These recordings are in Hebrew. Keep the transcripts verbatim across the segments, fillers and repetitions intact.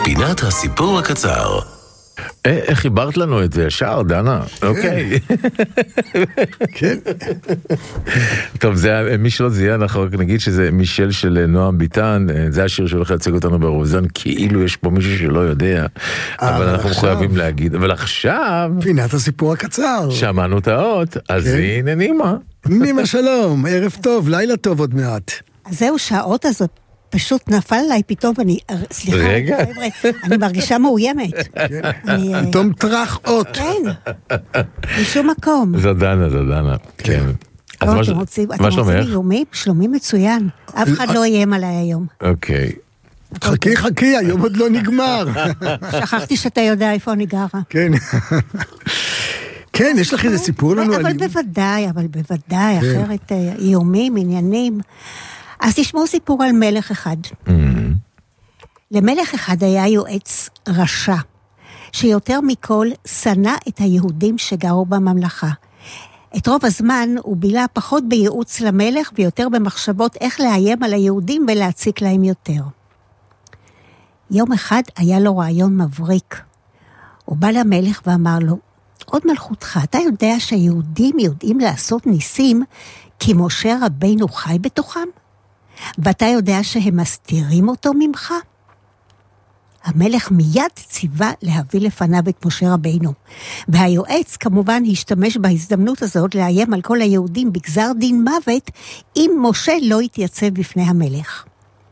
פינת הסיפור הקצר. איך חיברת לנו את זה ישר, דנה? אוקיי. כן. טוב, זה, מי שלא זיהה, אנחנו רק נגיד שזה מישל של נועם ביטן, זה השיר שהולך להציג אותנו באירוויזיון, כאילו יש פה מישהו שלא יודע, אבל אנחנו מחויבים להגיד. אבל עכשיו... פינת הסיפור הקצר. שמענו את האות, אז הנה נימה. נימה שלום, ערב טוב, לילה טוב עוד מעט. אז זהו שהאות הזאת פשוט נפל עליי פתאום, אני, סליחה, רגע. חבר'ה, אני מרגישה מאוימת. אני, פתאום טרח אות. כן, משום מקום. זו דנה, זו דנה. כן. אז לא, מה ש- אתם רוצים, מה אתם רוצים שלומך? איומים? שלומי מצוין. אף אחד לא איים עליי היום. אוקיי. חכי חכי, היום עוד לא נגמר. שכחתי שאתה יודע איפה אני גרה. כן. כן, יש לך איזה סיפור לנו על... אבל בוודאי, אבל בוודאי, אחרת אה, איומים, עניינים. אז תשמעו סיפור על מלך אחד. למלך אחד היה יועץ רשע, שיותר מכל שנא את היהודים שגרו בממלכה. את רוב הזמן הוא בילה פחות בייעוץ למלך ויותר במחשבות איך לאיים על היהודים ולהציק להם יותר. יום אחד היה לו רעיון מבריק. הוא בא למלך ואמר לו, עוד מלכותך, אתה יודע שהיהודים יודעים לעשות ניסים כי משה רבינו חי בתוכם? ואתה יודע שהם מסתירים אותו ממך? המלך מיד ציווה להביא לפניו את משה רבינו, והיועץ כמובן השתמש בהזדמנות הזאת לאיים על כל היהודים בגזר דין מוות, אם משה לא יתייצב בפני המלך.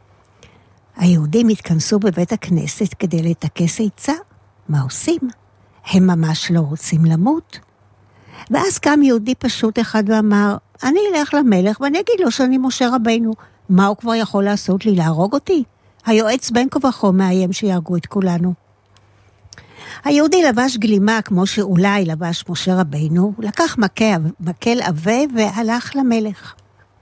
היהודים התכנסו בבית הכנסת כדי לטכס עצה. מה עושים? הם ממש לא רוצים למות. ואז קם יהודי פשוט אחד ואמר, אני אלך למלך ואני אגיד לו שאני משה רבינו. מה הוא כבר יכול לעשות לי? להרוג אותי? היועץ בין כה וכה מאיים שיהרגו את כולנו. היהודי לבש גלימה כמו שאולי לבש משה רבינו, לקח מקל, מקל עבה והלך למלך.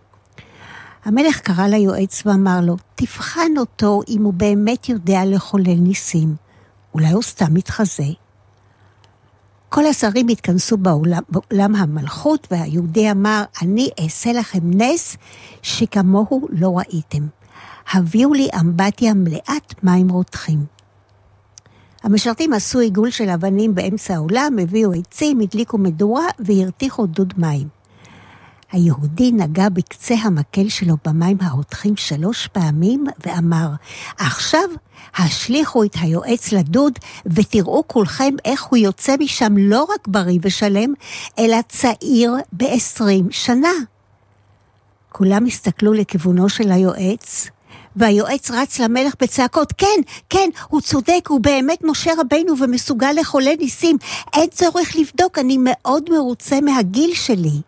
המלך קרא ליועץ ואמר לו, תבחן אותו אם הוא באמת יודע לחולל ניסים. אולי הוא סתם מתחזה. כל השרים התכנסו באולם, באולם המלכות, והיהודי אמר, אני אעשה לכם נס שכמוהו לא ראיתם. הביאו לי אמבטיה מלאת מים רותחים. המשרתים עשו עיגול של אבנים באמצע האולם, הביאו עצים, הדליקו מדורה והרתיחו דוד מים. היהודי נגע בקצה המקל שלו במים הרותחים שלוש פעמים ואמר, עכשיו השליחו את היועץ לדוד ותראו כולכם איך הוא יוצא משם לא רק בריא ושלם, אלא צעיר בעשרים שנה. כולם הסתכלו לכיוונו של היועץ, והיועץ רץ למלך בצעקות, כן, כן, הוא צודק, הוא באמת משה רבינו ומסוגל לחולל ניסים, אין צורך לבדוק, אני מאוד מרוצה מהגיל שלי.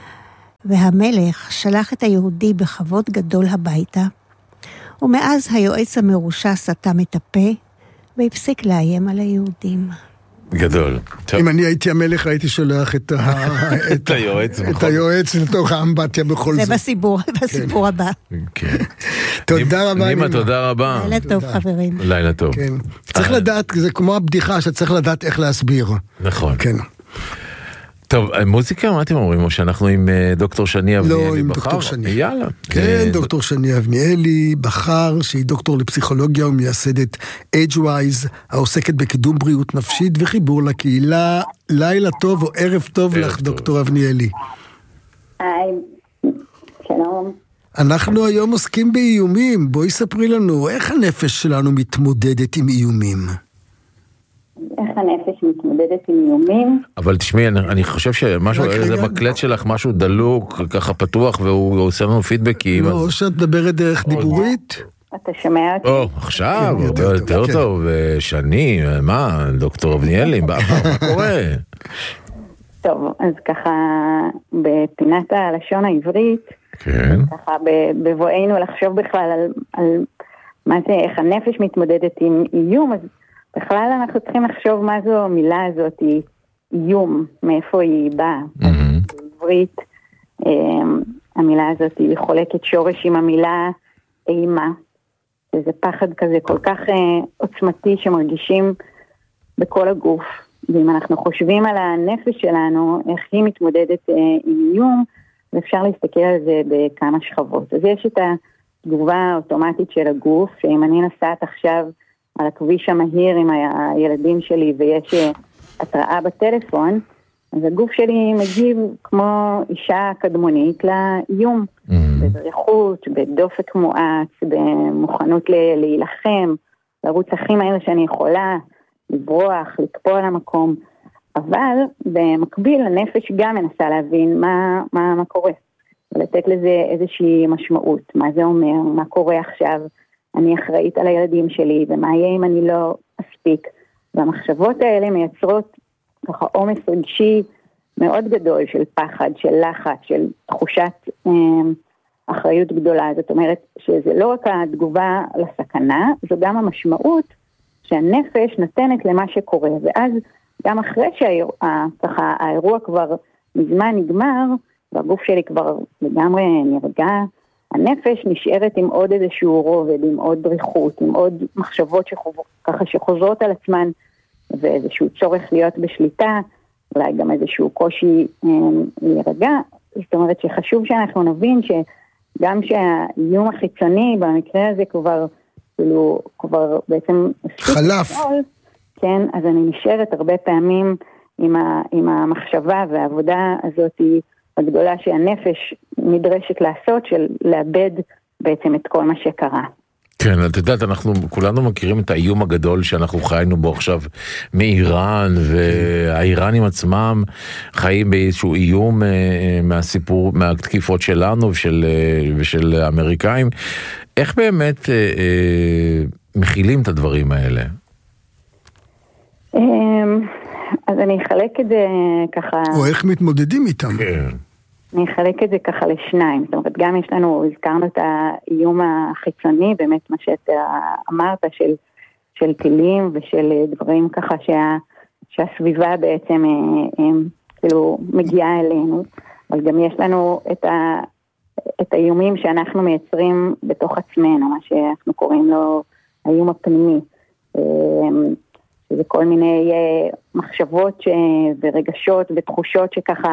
והמלך שלח את היהודי בכבוד גדול הביתה, ומאז היועץ המרושע סתם את הפה, והפסיק לאיים על היהודים. גדול. אם אני הייתי המלך, הייתי שולח את ה- את היועץ. את היועץ לתוך האמבטיה בכל זה זאת. בסיפור, בסיפור הבא. כן. תודה רבה. נימה, תודה רבה. לילה טוב, חברים. לילה טוב. כן. צריך לדעת, זה כמו הבדיחה שצריך לדעת איך להסביר. נכון. כן. טוב, מוזיקה, מה אתם אומרים? או שאנחנו עם אה, דוקטור שני אבניאלי לא, עם בחר? דוקטור שני. יאללה. כן, אה, דוקטור שני אבניאלי בחר, שהיא דוקטור לפסיכולוגיה ומייסדת אייג'ווייז, העוסקת בקידום בריאות נפשית וחיבור לקהילה. לילה טוב או ערב טוב ערב לך, טוב. דוקטור אבניאלי. היי, שלום. אנחנו היום עוסקים באיומים. בואי ספרי לנו, איך הנפש שלנו מתמודדת עם איומים? איך הנפש מתמודדת עם איומים? אבל תשמעי, אני, אני חושב שמשהו, רק זה רגע. מקלט שלך, משהו דלוק, ככה פתוח, והוא עושה לנו פידבקים. לא, או אז... שאת מדברת דרך דיבורית? אתה שומע אותי? או, עכשיו, כן, יותר, יותר יותר טוב, כן. טוב, שני, מה, דוקטור אבניאלי, מה מה קורה? טוב, אז ככה, בפינת הלשון העברית, כן. ככה ב- בבואנו לחשוב בכלל על, על מה זה, איך הנפש מתמודדת עם איום, אז בכלל אנחנו צריכים לחשוב מה זו המילה הזאת, היא איום, מאיפה היא באה. מהמם. בעברית, אמ, המילה הזאת היא חולקת שורש עם המילה אימה. זה פחד כזה כל כך אה, עוצמתי שמרגישים בכל הגוף. ואם אנחנו חושבים על הנפש שלנו, איך היא מתמודדת אה, עם איום, ואפשר להסתכל על זה בכמה שכבות. אז יש את התגובה האוטומטית של הגוף, שאם אני נסעת עכשיו, על הכביש המהיר עם הילדים שלי ויש התראה בטלפון, אז הגוף שלי מגיב כמו אישה קדמונית לאיום, mm-hmm. בדריכות, בדופק מואץ, במוכנות ל- להילחם, לרוץ הכי מהר שאני יכולה, לברוח, לקפוא על המקום, אבל במקביל הנפש גם מנסה להבין מה, מה, מה קורה, ולתת לזה איזושהי משמעות, מה זה אומר, מה קורה עכשיו, אני אחראית על הילדים שלי, ומה יהיה אם אני לא אספיק, והמחשבות האלה מייצרות ככה עומס רגשי מאוד גדול של פחד, של לחץ, של תחושת אה, אחריות גדולה. זאת אומרת שזה לא רק התגובה לסכנה, זו גם המשמעות שהנפש נתנת למה שקורה. ואז גם אחרי שהאירוע כבר מזמן נגמר, והגוף שלי כבר לגמרי נרגע, הנפש נשארת עם עוד איזשהו רובד, עם עוד דריכות, עם עוד מחשבות שחוזרות, ככה שחוזרות על עצמן, ואיזשהו צורך להיות בשליטה, אולי גם איזשהו קושי אה, להירגע. זאת אומרת שחשוב שאנחנו נבין שגם שהאיום החיצוני במקרה הזה כבר, כאילו, כבר בעצם חלף. גדול, כן, אז אני נשארת הרבה פעמים עם, ה, עם המחשבה והעבודה הזאת הגדולה שהנפש נדרשת לעשות, של לאבד בעצם את כל מה שקרה. כן, את יודעת, אנחנו כולנו מכירים את האיום הגדול שאנחנו חיינו בו עכשיו מאיראן, והאיראנים עצמם חיים באיזשהו איום מהסיפור, מהתקיפות שלנו ושל, ושל האמריקאים. איך באמת מכילים את הדברים האלה? אז אני אחלק את זה ככה... או איך מתמודדים איתם? כן. אני אחלק את זה ככה לשניים, זאת אומרת, גם יש לנו, הזכרנו את האיום החיצוני, באמת מה שאתה אמרת, של, של טילים ושל דברים ככה שה, שהסביבה בעצם הם, כאילו מגיעה אלינו, אבל גם יש לנו את, ה, את האיומים שאנחנו מייצרים בתוך עצמנו, מה שאנחנו קוראים לו האיום הפנימי, שזה כל מיני מחשבות ש, ורגשות ותחושות שככה,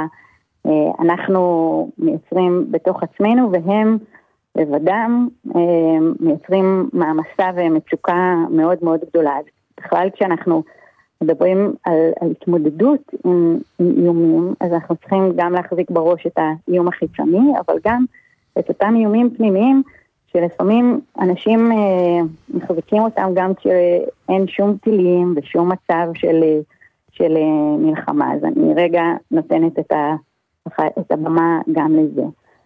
אנחנו מייצרים בתוך עצמנו, והם לבדם מייצרים מעמסה ומצוקה מאוד מאוד גדולה. בכלל כשאנחנו מדברים על, על התמודדות עם, עם איומים, אז אנחנו צריכים גם להחזיק בראש את האיום החיצוני, אבל גם את אותם איומים פנימיים, שלפעמים אנשים מחזיקים אותם גם כשאין שום טילים ושום מצב של, של מלחמה. אז אני רגע נותנת את ה... את הבמה גם לזה.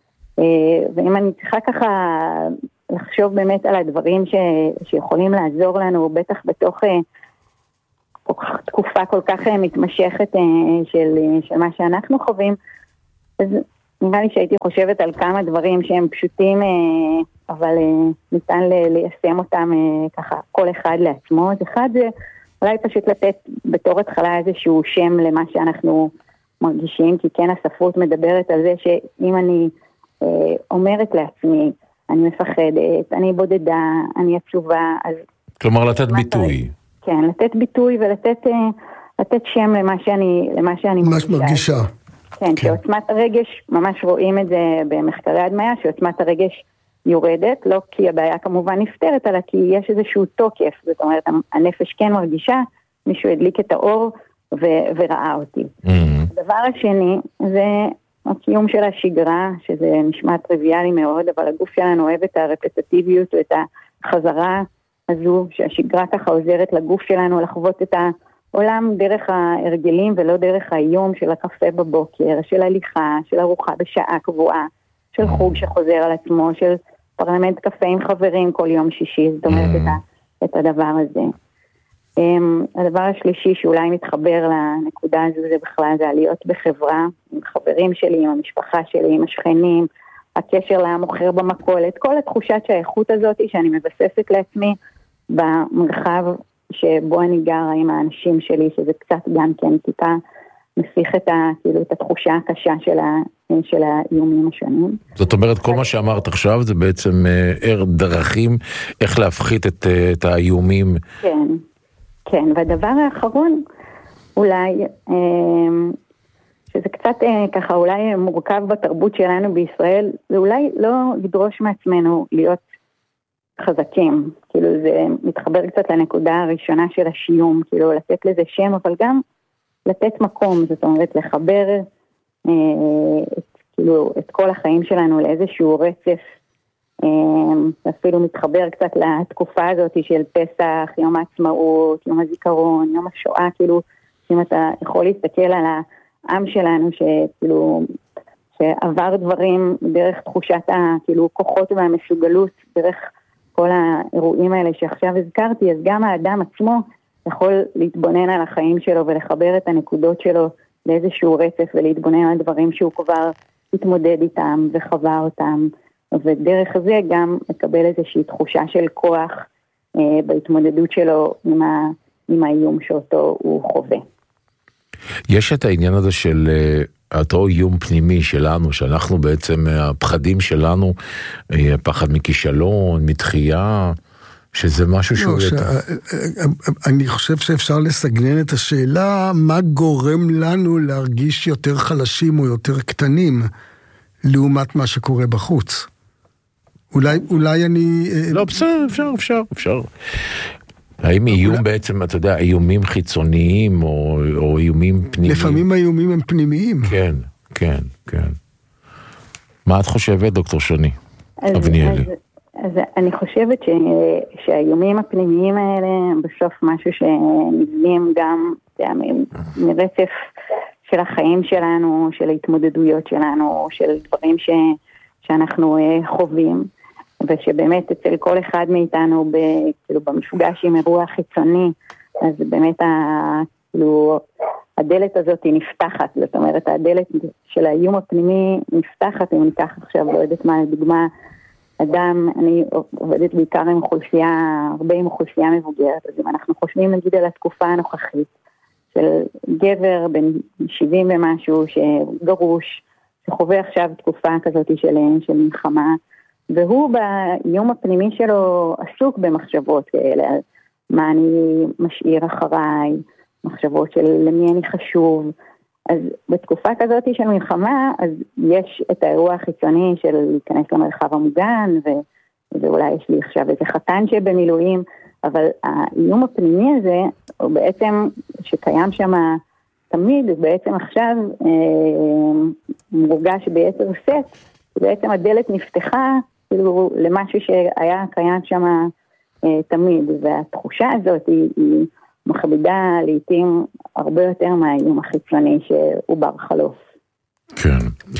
ואם אני צריכה ככה לחשוב באמת על הדברים ש, שיכולים לעזור לנו, בטח בתוך תקופה כל כך מתמשכת של, של מה שאנחנו חווים, אז נראה לי שהייתי חושבת על כמה דברים שהם פשוטים, אבל ניתן ליישם אותם ככה כל אחד לעצמו. אז אחד זה אולי פשוט לתת בתור התחלה איזשהו שם למה שאנחנו מרגישים, כי כן הספרות מדברת על זה שאם אני אה, אומרת לעצמי, אני מפחדת, אני בודדה, אני עצובה, אז... כלומר לתת ביטוי. כן, לתת ביטוי ולתת אה, לתת שם למה שאני, למה שאני מרגישה. מרגישה. כן, כן, שעוצמת הרגש, ממש רואים את זה במחקרי הדמיה, שעוצמת הרגש יורדת, לא כי הבעיה כמובן נפתרת, אלא כי יש איזשהו תוקף, זאת אומרת, הנפש כן מרגישה, מישהו הדליק את האור, ו- וראה אותי. Mm-hmm. הדבר השני זה הקיום של השגרה, שזה נשמע טריוויאלי מאוד, אבל הגוף שלנו אוהב את הרפטטיביות ואת החזרה הזו, שהשגרה ככה עוזרת לגוף שלנו לחוות את העולם דרך ההרגלים ולא דרך היום של הקפה בבוקר, של הליכה, של ארוחה בשעה קבועה, של חוג שחוזר על עצמו, של פרלמנט קפה עם חברים כל יום שישי, זאת אומרת mm-hmm. את, ה- את הדבר הזה. Um, הדבר השלישי שאולי מתחבר לנקודה הזו זה בכלל זה להיות בחברה עם חברים שלי, עם המשפחה שלי, עם השכנים, הקשר למוכר במכולת, כל התחושת שהאיכות הזאת שאני מבססת לעצמי במרחב שבו אני גרה עם האנשים שלי, שזה קצת גם כן טיפה מסיך את, ה, כאילו, את התחושה הקשה של, ה, של האיומים השונים. זאת אומרת, כל מה שאמרת עכשיו זה בעצם ער דרכים איך להפחית את, את האיומים. כן. כן, והדבר האחרון, אולי, שזה קצת ככה, אולי מורכב בתרבות שלנו בישראל, זה אולי לא לדרוש מעצמנו להיות חזקים, כאילו זה מתחבר קצת לנקודה הראשונה של השיום, כאילו לתת לזה שם, אבל גם לתת מקום, זאת אומרת לחבר אה, את, כאילו, את כל החיים שלנו לאיזשהו רצף, אה, אפילו מתחבר קצת לתקופה הזאת של פסח, יום העצמאות, יום הזיכרון, יום השואה, כאילו, אם אתה יכול להסתכל על העם שלנו שכאילו, שעבר דברים דרך תחושת הכאילו כוחות והמסוגלות, דרך כל האירועים האלה שעכשיו הזכרתי, אז גם האדם עצמו יכול להתבונן על החיים שלו ולחבר את הנקודות שלו לאיזשהו רצף ולהתבונן על דברים שהוא כבר התמודד איתם וחווה אותם, ודרך זה גם מקבל איזושהי תחושה של כוח אה, בהתמודדות שלו עם, ה, עם האיום שאותו הוא חווה. יש את העניין הזה של אותו איום פנימי שלנו, שאנחנו בעצם, הפחדים שלנו, פחד מכישלון, מתחייה, שזה משהו שהוא... לא, ש... אני חושב שאפשר לסגנן את השאלה, מה גורם לנו להרגיש יותר חלשים או יותר קטנים, לעומת מה שקורה בחוץ. אולי, אולי אני... לא, בסדר, אפשר, אפשר, אפשר. האם איום בעצם, אתה יודע, איומים חיצוניים או, או איומים פנימיים? לפעמים האיומים הם פנימיים. כן, כן, כן. מה את חושבת, דוקטור שני אבניאלי? אז, אז אני חושבת ש, שהאיומים הפנימיים האלה הם בסוף משהו שנבנים גם מ, מרצף של החיים שלנו, של ההתמודדויות שלנו, של דברים ש, שאנחנו חווים. ושבאמת אצל כל אחד מאיתנו ב, כאילו במפגש עם אירוע חיצוני, אז באמת ה, כאילו, הדלת הזאת היא נפתחת, זאת אומרת הדלת של האיום הפנימי נפתחת, אם ניקח עכשיו, לא יודעת מה, לדוגמה, אדם, אני עובדת בעיקר עם אוכלוסייה, הרבה עם אוכלוסייה מבוגרת, אז אם אנחנו חושבים נגיד על התקופה הנוכחית, של גבר בין שבעים ומשהו שגרוש, שחווה עכשיו תקופה כזאת של, של מלחמה, והוא ביום הפנימי שלו עסוק במחשבות כאלה, מה אני משאיר אחריי, מחשבות של למי אני חשוב. אז בתקופה כזאת של מלחמה, אז יש את האירוע החיצוני של להיכנס למרחב המוגן, ו- ואולי יש לי עכשיו איזה חתן שבמילואים, אבל האיום הפנימי הזה, הוא בעצם, שקיים שם תמיד, בעצם עכשיו אה, מורגש ביתר סט, בעצם הדלת נפתחה, כאילו למשהו שהיה קיים שם אה, תמיד, והתחושה הזאת היא, היא מכבידה לעתים הרבה יותר מהאיום החיצוני שהוא בר חלוף. כן.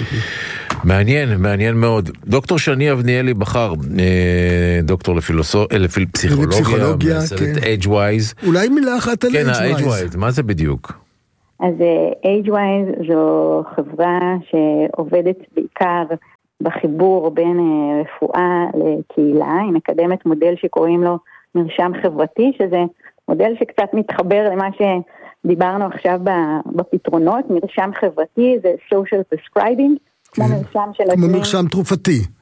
מעניין, מעניין מאוד. דוקטור שני אבניאלי בחר, אה, דוקטור לפילוסופיה, לפסיכולוגיה, מייסדת Agewyz. אולי מילה אחת על כן, Agewyz. Agewyz, מה זה בדיוק? אז Agewyz זו חברה שעובדת בעיקר בחיבור בין רפואה לקהילה, היא מקדמת מודל שקוראים לו מרשם חברתי, שזה מודל שקצת מתחבר למה שדיברנו עכשיו בפתרונות. מרשם חברתי זה social prescribing, כמו מרשם של... כמו מרשם תרופתי.